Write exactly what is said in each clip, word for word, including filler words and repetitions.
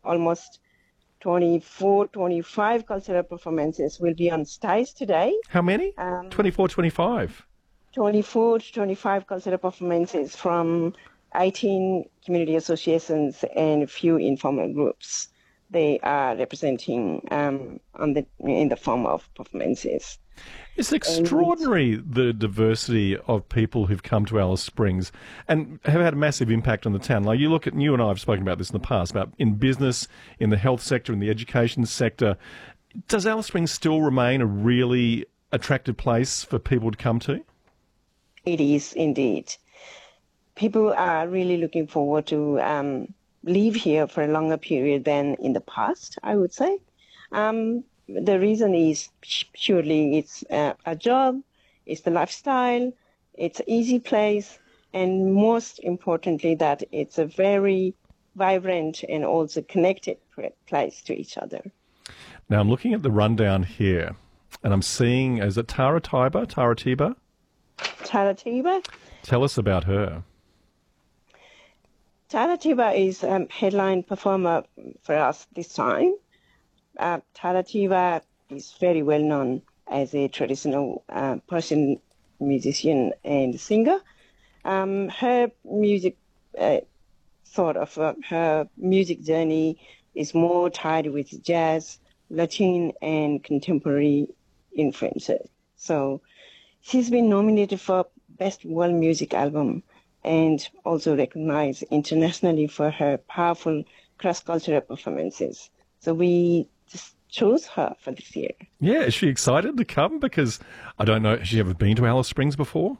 almost twenty-four, twenty-five cultural performances will be on stage today. How many? Um, twenty-four, twenty-five. twenty-four to twenty-five cultural performances from eighteen community associations and a few informal groups. They are representing um, on the in the form of performances. It's extraordinary, the diversity of people who've come to Alice Springs and have had a massive impact on the town. Like you look at, you and I have spoken about this in the past, about in business, in the health sector, in the education sector. Does Alice Springs still remain a really attractive place for people to come to? It is indeed. People are really looking forward to um, live here for a longer period than in the past, I would say. Um, The reason is purely it's uh, a job, it's the lifestyle, it's an easy place, and most importantly that it's a very vibrant and also connected place to each other. Now I'm looking at the rundown here, and I'm seeing, is it Tara Tiber? Tara Tiber? Tara Tiber? Tell us about her. Tara Tiber is a um, headline performer for us this time. Uh, Tara Tiber is very well known as a traditional uh, Persian musician and singer. Um, her music, uh, sort of, uh, her music journey is more tied with jazz, Latin, and contemporary influences. So she's been nominated for Best World Music Album and also recognized internationally for her powerful cross-cultural performances. So we just chose her for this year. Yeah, is she excited to come? Because I don't know, has she ever been to Alice Springs before?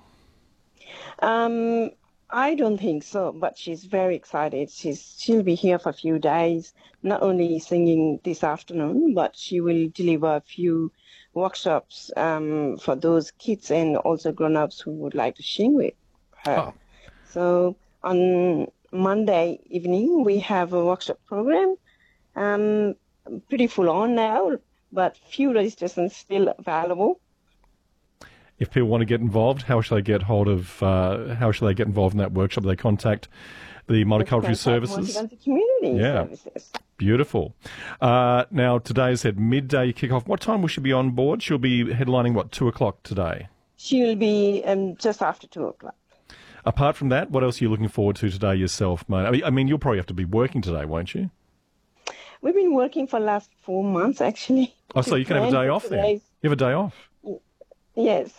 Um, I don't think so, but she's very excited. She's she'll be here for a few days, not only singing this afternoon, but she will deliver a few workshops um, for those kids and also grown-ups who would like to sing with her. Oh. So on Monday evening, we have a workshop program. Um, pretty full on now, but few registrations still available. If people want to get involved, how shall they get hold of, uh, how shall they get involved in that workshop? They contact the Multicultural Services? Community yeah. Services. Beautiful. Uh, now, today said midday kick-off. What time will she be on board? She'll be headlining, what, two o'clock today? She will be um, just after two o'clock. Apart from that, what else are you looking forward to today yourself, mate? I mean, I mean, you'll probably have to be working today, won't you? We've been working for the last four months, actually. Oh, so you can have a day off then? You have a day off? Yes.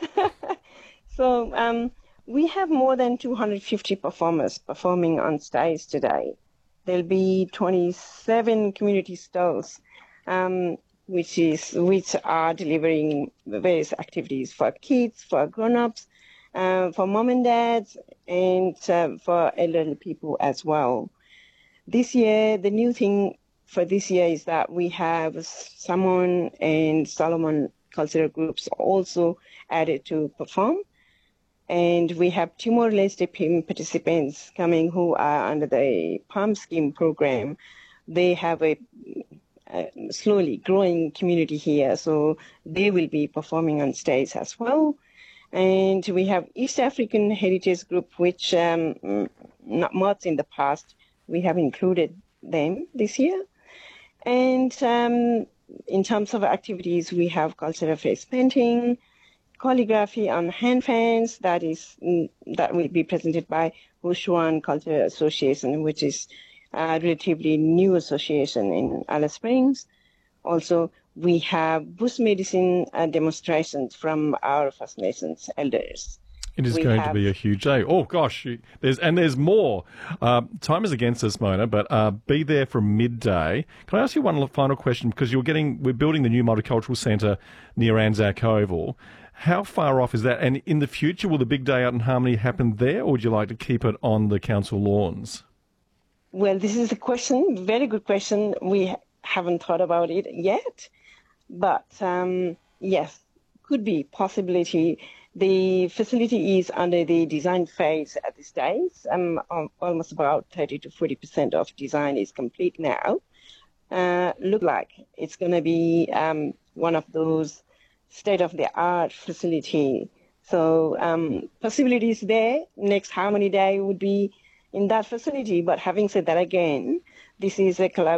so um, we have more than two hundred fifty performers performing on stage today. There'll be twenty-seven community stalls, um, which is which are delivering various activities for kids, for grown-ups, uh, for mom and dads, and uh, for elderly people as well. This year, the new thing for this year is that we have Samoan and Solomon cultural groups also added to perform. And we have Timor-Leste participants coming who are under the PALM scheme program. They have a, a slowly growing community here, so they will be performing on stage as well. And we have East African Heritage Group, which um, not much in the past, we have included them this year. And um, in terms of activities, we have cultural face painting, calligraphy on hand fans, that is that will be presented by Hushuan Cultural Association, which is a relatively new association in Alice Springs. Also, we have bush medicine uh, demonstrations from our First Nations elders. It is we going have... to be a huge day. Oh, gosh. There's And there's more. Uh, time is against us, Mona, but uh, be there from midday. Can I ask you one final question? Because you're getting, we're building the new multicultural centre near Anzac Oval. How far off is that? And in the future, will the big day out in Harmony happen there, or would you like to keep it on the council lawns? Well, this is a question, very good question. We haven't thought about it yet. But, um, yes, could be possibility. The facility is under the design phase at this stage. Um, almost about thirty to forty percent of design is complete now. Uh, look like it's going to be um, one of those state-of-the-art facility. So um, possibilities there. Next Harmony Day would be in that facility. But having said that, again, this is a collaboration